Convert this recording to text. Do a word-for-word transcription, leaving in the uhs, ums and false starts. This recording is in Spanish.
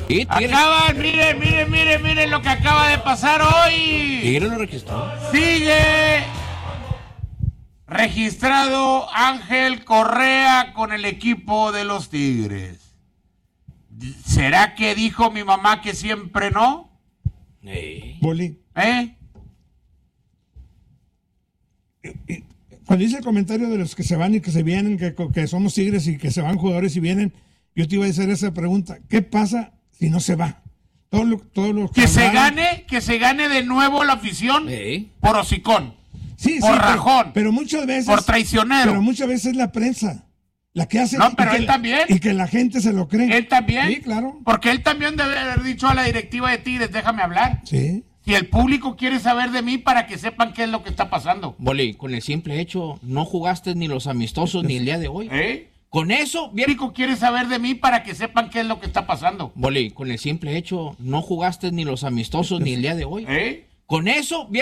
Sí, Acaban, miren, miren, miren, miren lo que acaba de pasar hoy. Tigres lo registró. Sigue registrado Ángel Correa con el equipo de los Tigres. ¿Será que dijo mi mamá que siempre no? Sí. Boli. ¿Eh? Cuando hice el comentario de los que se van y que se vienen, que, que somos Tigres y que se van jugadores y vienen, yo te iba a hacer esa pregunta. ¿Qué pasa si no se va? Todo lo, todo lo que, que se hablaron, gane, que se gane de nuevo la afición Sí. por hocicón, sí, por sí, rajón, pero, pero muchas veces, por traicionero. Pero muchas veces es la prensa la que hace. No, pero que él la, también. Y que la gente se lo cree. Él también. Sí, claro. Porque él también debe haber dicho a la directiva de Tigres, déjame hablar. Sí. Si el público quiere saber de mí para que sepan qué es lo que está pasando. Boli, con el simple hecho, no jugaste ni los amistosos ni el día de hoy. ¿Eh? Con eso, El bien. público quiere saber de mí para que sepan qué es lo que está pasando. Boli, con el simple hecho, no jugaste ni los amistosos ni el día de hoy. ¿Eh? Con eso, bien.